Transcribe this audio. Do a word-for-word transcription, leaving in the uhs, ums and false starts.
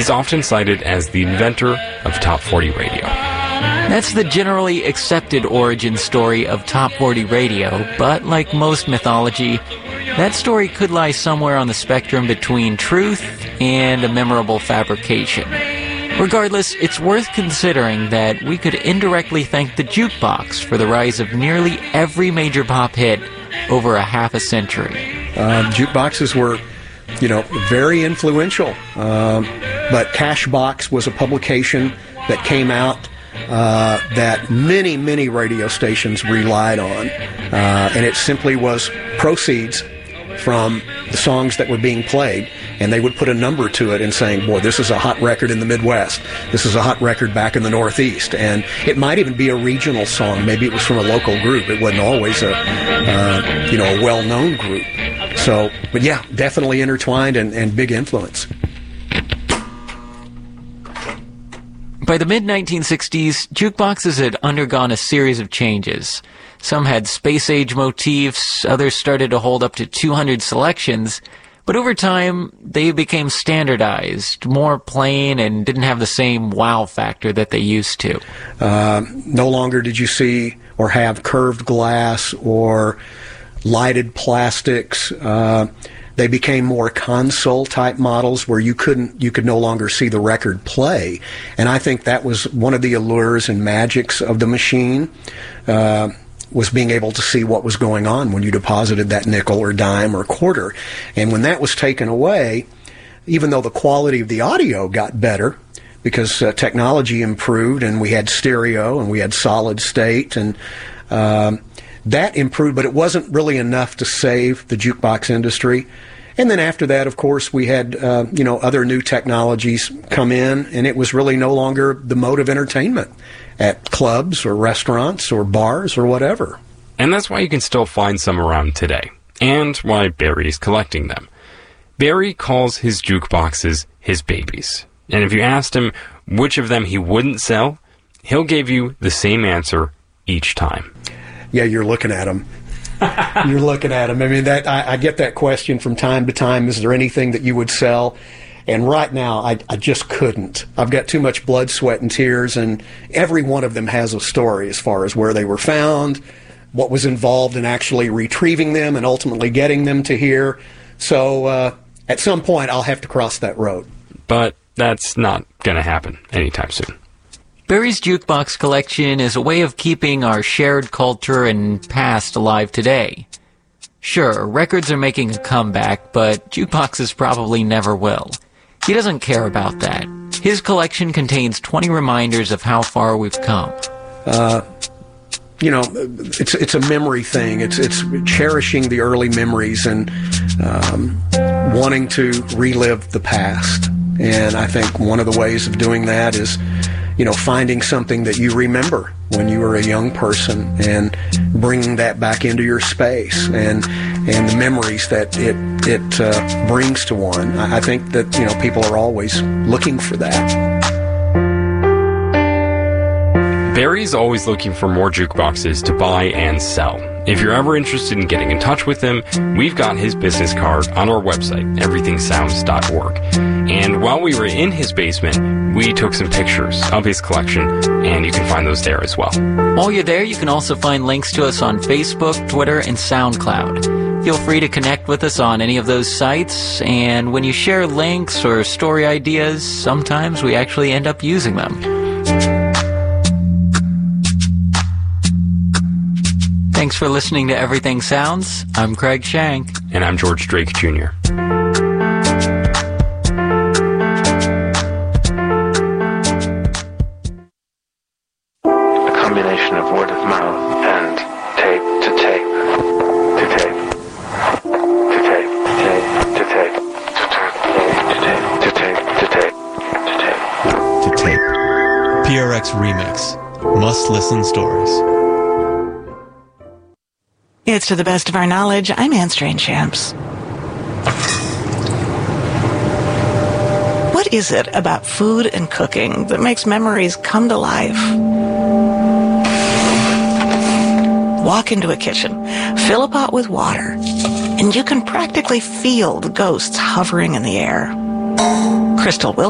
He's often cited as the inventor of Top forty radio. That's the generally accepted origin story of Top forty radio, but like most mythology, that story could lie somewhere on the spectrum between truth and a memorable fabrication. Regardless, it's worth considering that we could indirectly thank the jukebox for the rise of nearly every major pop hit over a half a century. Uh, jukeboxes were, you know, very influential, um, but Cashbox was a publication that came out uh, that many, many radio stations relied on, uh, and it simply was proceeds from the songs that were being played, and they would put a number to it and saying, boy, this is a hot record in the Midwest, this is a hot record back in the Northeast, and it might even be a regional song. Maybe it was from a local group. It wasn't always a uh, you know a well-known group. So, but yeah, definitely intertwined and, and big influence. By the mid nineteen sixties, jukeboxes had undergone a series of changes. Some had space-age motifs, others started to hold up to two hundred selections, but over time, they became standardized, more plain, and didn't have the same wow factor that they used to. Uh, no longer did you see or have curved glass or lighted plastics. Uh, they became more console-type models where you couldn't, you could no longer see the record play. And I think that was one of the allures and magics of the machine. Uh, was being able to see what was going on when you deposited that nickel or dime or quarter. And when that was taken away, even though the quality of the audio got better, because uh, technology improved and we had stereo and we had solid state, and um, that improved, but it wasn't really enough to save the jukebox industry. And then after that, of course, we had uh, you know other new technologies come in, and it was really no longer the mode of entertainment at clubs or restaurants or bars or whatever. And that's why you can still find some around today, and why Barry's collecting them. Barry calls his jukeboxes his babies. And if you asked him which of them he wouldn't sell, he'll give you the same answer each time. Yeah, you're looking at them. You're looking at them. I mean, that I, I get that question from time to time. Is there anything that you would sell? And right now, I, I just couldn't. I've got too much blood, sweat, and tears, and every one of them has a story as far as where they were found, what was involved in actually retrieving them and ultimately getting them to here. So uh, at some point, I'll have to cross that road. But that's not going to happen anytime soon. Barry's jukebox collection is a way of keeping our shared culture and past alive today. Sure, records are making a comeback, but jukeboxes probably never will. He doesn't care about that. His collection contains twenty reminders of how far we've come. Uh, you know, it's it's a memory thing. It's it's cherishing the early memories and um, wanting to relive the past. And I think one of the ways of doing that is, you know, finding something that you remember when you were a young person and bringing that back into your space and and the memories that it it uh, brings to one. I think that, you know, people are always looking for that. Barry's always looking for more jukeboxes to buy and sell. If you're ever interested in getting in touch with him, we've got his business card on our website, everything sounds dot org. And while we were in his basement, we took some pictures of his collection, and you can find those there as well. While you're there, you can also find links to us on Facebook, Twitter, and SoundCloud. Feel free to connect with us on any of those sites, and when you share links or story ideas, sometimes we actually end up using them. Thanks for listening to Everything Sounds. I'm Craig Shank. And I'm George Drake Junior A combination of word of mouth and tape to tape, to tape, to tape, to tape, to tape, to tape, to tape, to tape, to tape. P R X Remix. Must-listen stories. It's to the best of our knowledge. I'm Anne Strange-Champs. What is it about food and cooking that makes memories come to life? Walk into a kitchen, fill a pot with water, and you can practically feel the ghosts hovering in the air. Crystal Wilkins